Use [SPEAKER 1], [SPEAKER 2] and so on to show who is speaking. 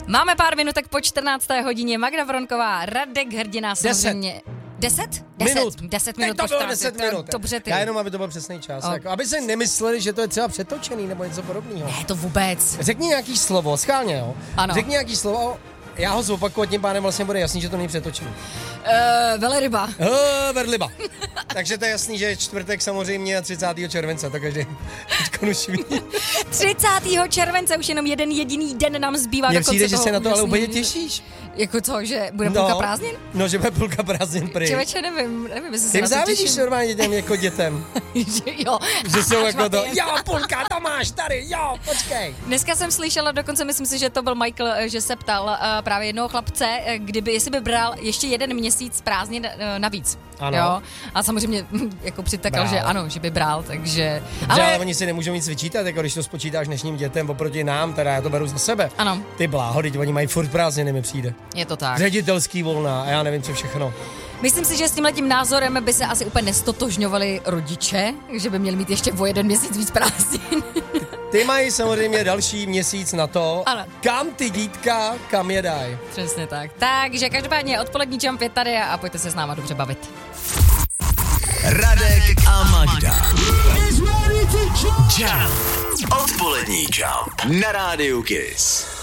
[SPEAKER 1] Máme pár minutek po 14. hodině. Magda Vronková, Radek Hrdina samozřejmě. 10 minut po 14.
[SPEAKER 2] 10 minut.
[SPEAKER 1] Dobře, ty.
[SPEAKER 2] Já jenom, aby to byl přesný čas. Jako, aby se nemysleli, že to je třeba přetočený nebo něco podobného.
[SPEAKER 1] Ne, to vůbec.
[SPEAKER 2] Řekni nějaký slovo, schválně, jo?
[SPEAKER 1] Ano.
[SPEAKER 2] Řekni nějaký slovo, já ho zopakuju, tím pádem vlastně bude jasný, že to není přetočený.
[SPEAKER 1] Veleryba.
[SPEAKER 2] Verliba. Takže to je jasný, že je čtvrtek samozřejmě 30. července, to každý už ví.
[SPEAKER 1] 30. července, už jenom jeden jediný den nám zbývá do konce
[SPEAKER 2] přijde, že
[SPEAKER 1] toho
[SPEAKER 2] se na to ale
[SPEAKER 1] úžasný-
[SPEAKER 2] úplně těšíš.
[SPEAKER 1] Jako co, že bude půlka prázdnin?
[SPEAKER 2] No, že bude půlka prázdnin pryč.
[SPEAKER 1] Člověče, nevím, jestli se
[SPEAKER 2] Ty
[SPEAKER 1] na to
[SPEAKER 2] závidíš
[SPEAKER 1] těším.
[SPEAKER 2] normálně těm jako dětem.
[SPEAKER 1] Že jo.
[SPEAKER 2] Že jsou
[SPEAKER 1] Až
[SPEAKER 2] jako to,
[SPEAKER 1] Matěj.
[SPEAKER 2] jo, půlka, to máš tady, jo, počkej.
[SPEAKER 1] Dneska jsem slyšela, dokonce myslím si, že to byl Michael, že se ptal právě jednoho chlapce, jestli by bral ještě jeden měsíc prázdnin navíc.
[SPEAKER 2] Ano.
[SPEAKER 1] Jo? A samozřejmě jako přitakal,
[SPEAKER 2] Bral.
[SPEAKER 1] že ano, že by bral, takže...
[SPEAKER 2] Ale oni si nemůžou nic vyčítat, jako když to spočítáš dnešním dětem oproti nám, teda já to beru za sebe.
[SPEAKER 1] Ano.
[SPEAKER 2] Ty bláho, teď oni mají furt prázdniny, mi přijde.
[SPEAKER 1] Je to tak.
[SPEAKER 2] Ředitelský volna a já nevím, co všechno.
[SPEAKER 1] Myslím si, že s tímhletím názorem by se asi úplně nestotožňovali rodiče, že by měli mít ještě o jeden měsíc víc prázdnin.
[SPEAKER 2] Ty mají samozřejmě další měsíc na to,
[SPEAKER 1] Ano.
[SPEAKER 2] kam ty dítka, kam je daj.
[SPEAKER 1] Přesně tak. Takže každopádně odpolední Jump je tady a pojďte se s náma dobře bavit.
[SPEAKER 3] Radek a Magda. Jump. Odpolední Jump na rádiu Kiss.